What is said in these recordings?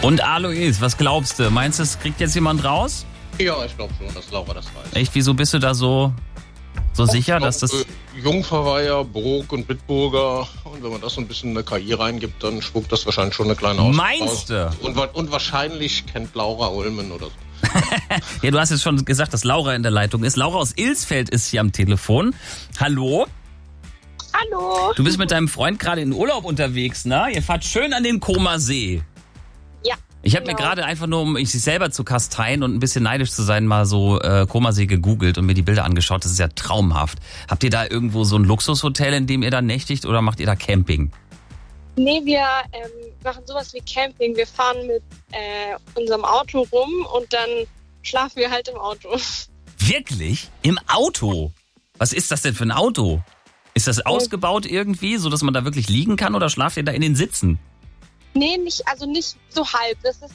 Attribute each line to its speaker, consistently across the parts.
Speaker 1: Und Alois, was glaubst du? Meinst du, es kriegt jetzt jemand raus?
Speaker 2: Ja, ich glaube schon, dass Laura das weiß.
Speaker 1: Echt, wieso bist du da so sicher, dass das...
Speaker 2: Jungverweiher, Burg und Bitburger. Und wenn man das so ein bisschen in eine KI reingibt, dann spuckt das wahrscheinlich schon eine kleine Auswahl.
Speaker 1: Meinst du?
Speaker 2: Und wahrscheinlich kennt Laura Ulmen oder so.
Speaker 1: Ja, du hast jetzt schon gesagt, dass Laura in der Leitung ist. Laura aus Ilsfeld ist hier am Telefon. Hallo?
Speaker 3: Hallo.
Speaker 1: Du bist mit deinem Freund gerade in Urlaub unterwegs, ne? Ihr fahrt schön an den Comer See.
Speaker 3: Ja.
Speaker 1: Ich habe mir gerade einfach nur, um sich selber zu kasteien und ein bisschen neidisch zu sein, mal so Comer See gegoogelt und mir die Bilder angeschaut. Das ist ja traumhaft. Habt ihr da irgendwo so ein Luxushotel, in dem ihr da nächtigt, oder macht ihr da Camping?
Speaker 3: Nee, wir machen sowas wie Camping. Wir fahren mit unserem Auto rum und dann schlafen wir halt im Auto.
Speaker 1: Wirklich? Im Auto? Was ist das denn für ein Auto? Ist das ausgebaut irgendwie, so dass man da wirklich liegen kann, oder schlaft ihr da in den Sitzen?
Speaker 3: Nee, nicht so halb. Das ist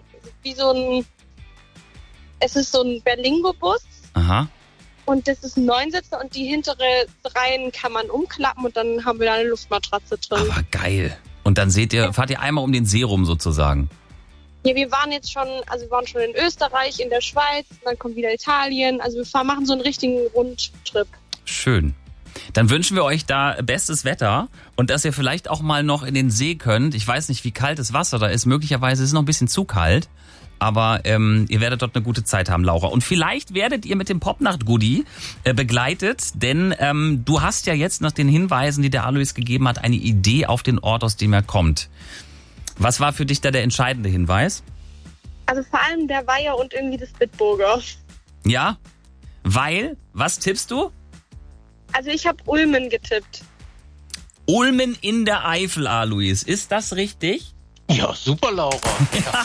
Speaker 3: es ist so ein Berlingo-Bus.
Speaker 1: Aha.
Speaker 3: Und das ist ein Neunsitzer und die hintere Reihen kann man umklappen und dann haben wir da eine Luftmatratze drin.
Speaker 1: Aber geil. Und dann fahrt ihr einmal um den See rum sozusagen?
Speaker 3: Ja, wir waren schon in Österreich, in der Schweiz, dann kommt wieder Italien. Also wir machen so einen richtigen Rundtrip.
Speaker 1: Schön. Dann wünschen wir euch da bestes Wetter und dass ihr vielleicht auch mal noch in den See könnt. Ich weiß nicht, wie kalt das Wasser da ist. Möglicherweise ist es noch ein bisschen zu kalt. Aber ihr werdet dort eine gute Zeit haben, Laura. Und vielleicht werdet ihr mit dem Popnacht-Goodie begleitet. Denn du hast ja jetzt nach den Hinweisen, die der Alois gegeben hat, eine Idee auf den Ort, aus dem er kommt. Was war für dich da der entscheidende Hinweis?
Speaker 3: Also vor allem der Weiher und irgendwie das Bitburger.
Speaker 1: Ja? Weil? Was tippst du?
Speaker 3: Also ich habe Ulmen getippt.
Speaker 1: Ulmen in der Eifel, Alois. Ist das richtig?
Speaker 2: Ja, super, Laura. Ja.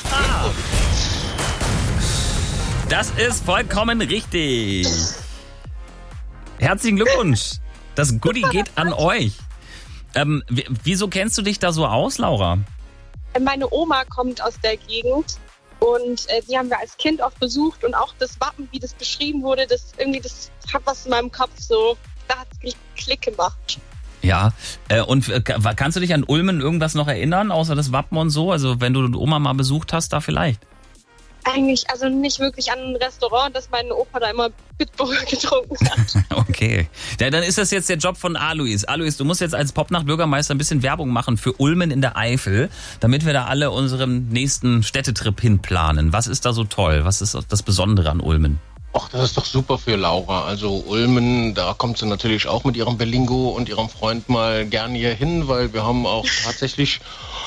Speaker 1: Das ist vollkommen richtig. Herzlichen Glückwunsch. Das Goodie geht an euch. Wieso kennst du dich da so aus, Laura?
Speaker 3: Meine Oma kommt aus der Gegend und die haben wir als Kind oft besucht und auch das Wappen, wie das beschrieben wurde, das hat was in meinem Kopf so, da hat es Klick gemacht.
Speaker 1: Ja, und kannst du dich an Ulmen irgendwas noch erinnern, außer das Wappen und so? Also wenn du Oma mal besucht hast, da vielleicht?
Speaker 3: Eigentlich, also nicht wirklich an ein Restaurant, dass mein Opa da immer Bitburger getrunken hat.
Speaker 1: Okay. Ja, dann ist das jetzt der Job von Alois. Alois, du musst jetzt als Popnacht-Bürgermeister ein bisschen Werbung machen für Ulmen in der Eifel, damit wir da alle unseren nächsten Städtetrip hinplanen. Was ist da so toll? Was ist das Besondere an Ulmen?
Speaker 2: Ach, das ist doch super für Laura. Also Ulmen, da kommt sie natürlich auch mit ihrem Berlingo und ihrem Freund mal gerne hier hin, weil wir haben auch tatsächlich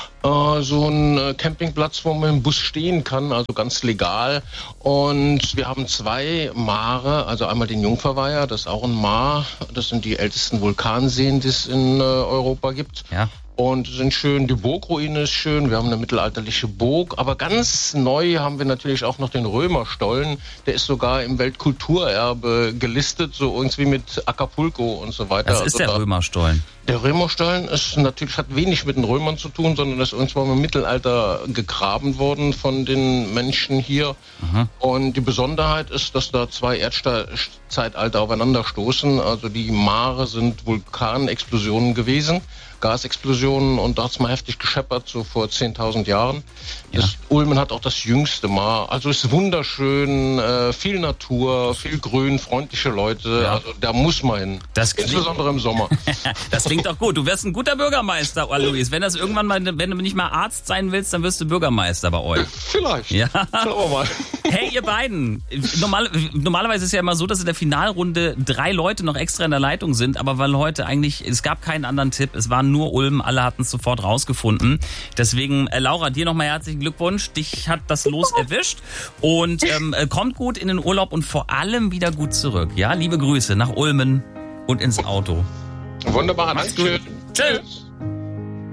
Speaker 2: so einen Campingplatz, wo man im Bus stehen kann, also ganz legal. Und wir haben 2 Mare, also einmal den Jungverweiher, das ist auch ein Maar. Das sind die ältesten Vulkanseen, die es in Europa gibt.
Speaker 1: Ja.
Speaker 2: Und sind schön, die Burgruine ist schön, wir haben eine mittelalterliche Burg, aber ganz neu haben wir natürlich auch noch den Römerstollen, der ist sogar im Weltkulturerbe gelistet, so irgendwie mit Acapulco und so weiter.
Speaker 1: Das ist der Römerstollen.
Speaker 2: Der Römerstollen ist natürlich, hat wenig mit den Römern zu tun, sondern ist irgendwann im Mittelalter gegraben worden von den Menschen hier.
Speaker 1: Aha.
Speaker 2: Und die Besonderheit ist, dass da 2 Erdzeitalter aufeinander stoßen. Also die Mare sind Vulkanexplosionen gewesen, Gasexplosionen, und da hat es mal heftig gescheppert, so vor 10.000 Jahren.
Speaker 1: Ja.
Speaker 2: Ulmen hat auch das jüngste Maar. Also ist wunderschön, viel Natur, viel Grün, freundliche Leute.
Speaker 1: Ja.
Speaker 2: Also da muss man hin. Insbesondere im Sommer.
Speaker 1: Das klingt doch gut. Du wärst ein guter Bürgermeister, Alois. Wenn das irgendwann mal, wenn du nicht mal Arzt sein willst, dann wirst du Bürgermeister bei euch.
Speaker 2: Vielleicht.
Speaker 1: Ja.
Speaker 2: Schauen wir mal.
Speaker 1: Hey, ihr beiden. Normalerweise ist ja immer so, dass in der Finalrunde 3 Leute noch extra in der Leitung sind, aber weil heute eigentlich, es gab keinen anderen Tipp, es waren nur Ulm, alle hatten es sofort rausgefunden. Deswegen, Laura, dir nochmal herzlichen Glückwunsch. Dich hat das Los erwischt und kommt gut in den Urlaub und vor allem wieder gut zurück. Ja, liebe Grüße nach Ulmen und ins Auto.
Speaker 2: Wunderbar,
Speaker 1: Mach's
Speaker 2: danke.
Speaker 1: Tschüss.